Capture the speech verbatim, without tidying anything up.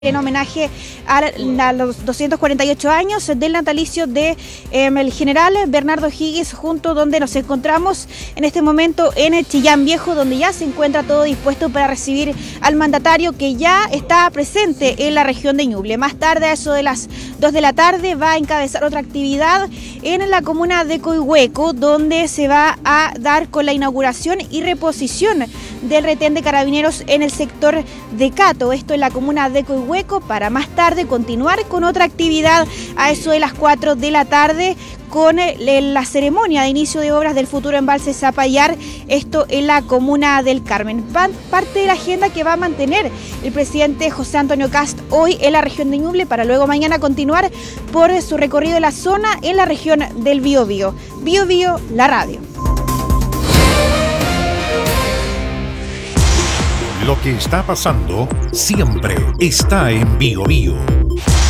En homenaje a, a los doscientos cuarenta y ocho años del natalicio de eh, el general Bernardo O'Higgins, junto donde nos encontramos en este momento en el Chillán Viejo, donde ya se encuentra todo dispuesto para recibir al mandatario que ya está presente en la región de Ñuble. Más tarde, a eso de las dos de la tarde, va a encabezar otra actividad en la comuna de Coihueco, donde se va a dar con la inauguración y reposición del retén de carabineros en el sector de Cato, esto en la comuna de Coihueco, para más tarde continuar con otra actividad a eso de las cuatro de la tarde con la ceremonia de inicio de obras del futuro embalse Zapallar, esto en la comuna del Carmen. Parte de la agenda que va a mantener el presidente José Antonio Kast hoy en la región de Ñuble, para luego mañana continuar por su recorrido de la zona en la región del Biobío. Biobío, la radio. Lo que está pasando siempre está en Biobío.